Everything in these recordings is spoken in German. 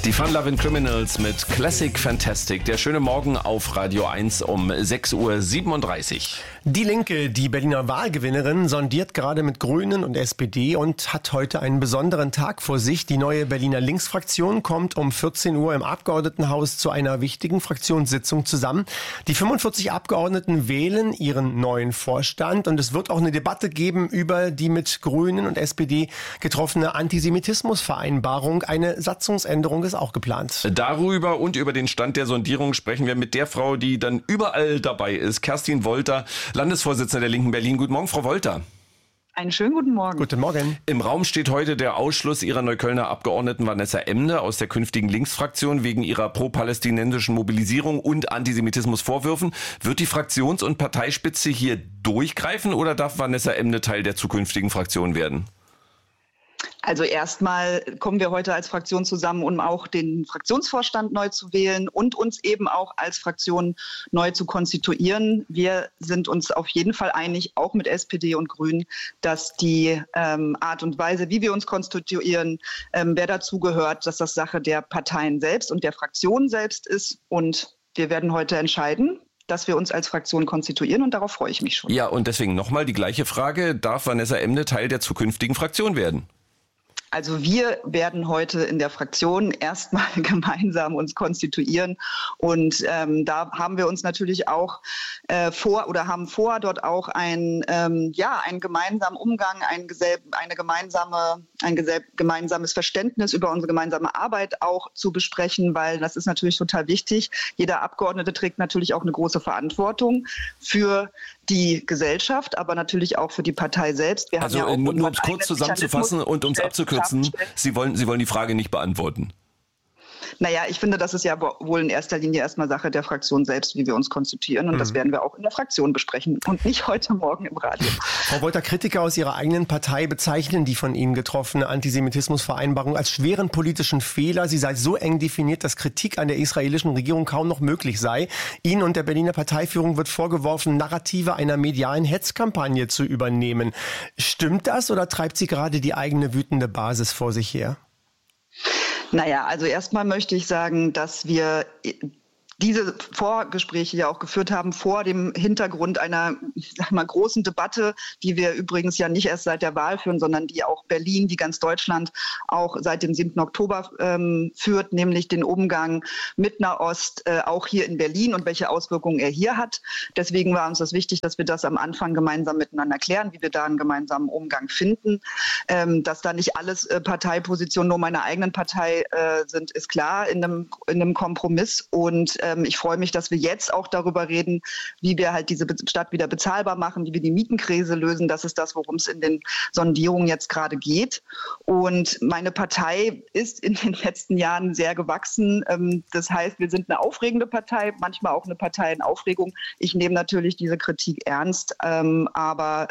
Die Fun Lovin' Criminals mit Classic Fantastic. Der schöne Morgen auf Radio 1 um 6:37 Uhr. Die Linke, die Berliner Wahlgewinnerin, sondiert gerade mit Grünen und SPD und hat heute einen besonderen Tag vor sich. Die neue Berliner Linksfraktion kommt um 14 Uhr im Abgeordnetenhaus zu einer wichtigen Fraktionssitzung zusammen. Die 45 Abgeordneten wählen ihren neuen Vorstand und es wird auch eine Debatte geben über die mit Grünen und SPD getroffene Antisemitismusvereinbarung. Eine Satzungsänderung ist auch geplant. Darüber und über den Stand der Sondierung sprechen wir mit der Frau, die dann überall dabei ist. Kerstin Wolter, Landesvorsitzende der Linken Berlin. Guten Morgen, Frau Wolter. Einen schönen guten Morgen. Guten Morgen. Im Raum steht heute der Ausschluss ihrer Neuköllner Abgeordneten Vanessa Emde aus der künftigen Linksfraktion wegen ihrer pro-palästinensischen Mobilisierung und Antisemitismusvorwürfen. Wird die Fraktions- und Parteispitze hier durchgreifen oder darf Vanessa Emde Teil der zukünftigen Fraktion werden? Also erstmal kommen wir heute als Fraktion zusammen, um auch den Fraktionsvorstand neu zu wählen und uns eben auch als Fraktion neu zu konstituieren. Wir sind uns auf jeden Fall einig, auch mit SPD und Grünen, dass die Art und Weise, wie wir uns konstituieren, wer dazu gehört, dass das Sache der Parteien selbst und der Fraktionen selbst ist. Und wir werden heute entscheiden, dass wir uns als Fraktion konstituieren und darauf freue ich mich schon. Ja, und deswegen nochmal die gleiche Frage. Darf Vanessa Emde Teil der zukünftigen Fraktion werden? Also wir werden heute in der Fraktion erstmal gemeinsam uns konstituieren und da haben wir uns natürlich auch haben vor, dort auch einen gemeinsamen Umgang, ein gemeinsames Verständnis über unsere gemeinsame Arbeit auch zu besprechen, weil das ist natürlich total wichtig. Jeder Abgeordnete trägt natürlich auch eine große Verantwortung für die Gesellschaft, aber natürlich auch für die Partei selbst. Wir also haben ja auch nur um es kurz zusammenzufassen und um es abzukürzen, Sie wollen die Frage nicht beantworten. Naja, ich finde, das ist ja wohl in erster Linie erstmal Sache der Fraktion selbst, wie wir uns konstituieren. Und das werden wir auch in der Fraktion besprechen und nicht heute Morgen im Radio. Frau Wolter, Kritiker aus Ihrer eigenen Partei bezeichnen die von Ihnen getroffene Antisemitismusvereinbarung als schweren politischen Fehler. Sie sei so eng definiert, dass Kritik an der israelischen Regierung kaum noch möglich sei. Ihnen und der Berliner Parteiführung wird vorgeworfen, Narrative einer medialen Hetzkampagne zu übernehmen. Stimmt das oder treibt sie gerade die eigene wütende Basis vor sich her? Naja, also erstmal möchte ich sagen, dass wir diese Vorgespräche ja auch geführt haben vor dem Hintergrund einer, großen Debatte, die wir übrigens ja nicht erst seit der Wahl führen, sondern die auch Berlin, die ganz Deutschland auch seit dem 7. Oktober führt, nämlich den Umgang mit Nahost auch hier in Berlin und welche Auswirkungen er hier hat. Deswegen war uns das wichtig, dass wir das am Anfang gemeinsam miteinander klären, wie wir da einen gemeinsamen Umgang finden. Dass da nicht alles Parteipositionen nur meiner eigenen Partei sind, ist klar in einem Kompromiss. Und ich freue mich, dass wir jetzt auch darüber reden, wie wir halt diese Stadt wieder bezahlbar machen, wie wir die Mietenkrise lösen. Das ist das, worum es in den Sondierungen jetzt gerade geht. Und meine Partei ist in den letzten Jahren sehr gewachsen. Das heißt, wir sind eine aufregende Partei, manchmal auch eine Partei in Aufregung. Ich nehme natürlich diese Kritik ernst, aber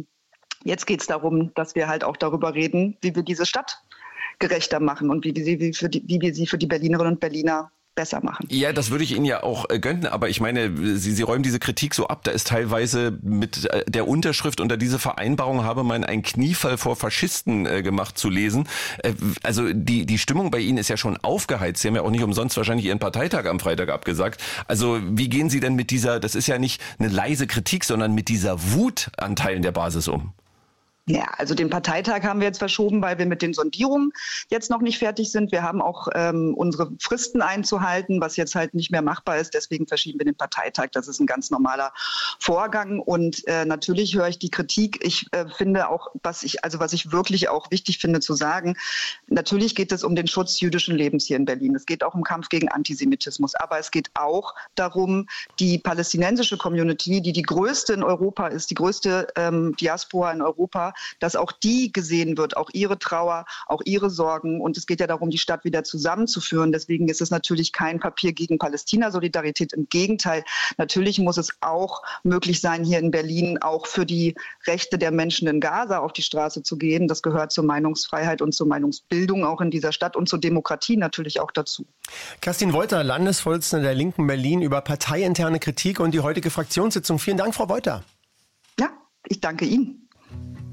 jetzt geht es darum, dass wir halt auch darüber reden, wie wir diese Stadt gerechter machen und wie wir sie für die Berlinerinnen und Berliner besser machen. Ja, das würde ich Ihnen ja auch gönnen, aber ich meine, Sie räumen diese Kritik so ab, da ist teilweise mit der Unterschrift unter diese Vereinbarung habe man einen Kniefall vor Faschisten gemacht zu lesen. Also die Stimmung bei Ihnen ist ja schon aufgeheizt. Sie haben ja auch nicht umsonst wahrscheinlich Ihren Parteitag am Freitag abgesagt. Also wie gehen Sie denn mit dieser, das ist ja nicht eine leise Kritik, sondern mit dieser Wut an Teilen der Basis um? Ja, also den Parteitag haben wir jetzt verschoben, weil wir mit den Sondierungen jetzt noch nicht fertig sind. Wir haben auch unsere Fristen einzuhalten, was jetzt halt nicht mehr machbar ist. Deswegen verschieben wir den Parteitag. Das ist ein ganz normaler Vorgang. Und natürlich höre ich die Kritik. Ich finde auch, was ich wirklich auch wichtig finde zu sagen, natürlich geht es um den Schutz jüdischen Lebens hier in Berlin. Es geht auch um Kampf gegen Antisemitismus. Aber es geht auch darum, die palästinensische Community, die größte in Europa ist, die größte Diaspora in Europa, dass auch die gesehen wird, auch ihre Trauer, auch ihre Sorgen. Und es geht ja darum, die Stadt wieder zusammenzuführen. Deswegen ist es natürlich kein Papier gegen Palästina-Solidarität. Im Gegenteil, natürlich muss es auch möglich sein, hier in Berlin auch für die Rechte der Menschen in Gaza auf die Straße zu gehen. Das gehört zur Meinungsfreiheit und zur Meinungsbildung auch in dieser Stadt und zur Demokratie natürlich auch dazu. Kerstin Wolter, Landesvorsitzende der Linken Berlin, über parteiinterne Kritik und die heutige Fraktionssitzung. Vielen Dank, Frau Wolter. Ja, ich danke Ihnen.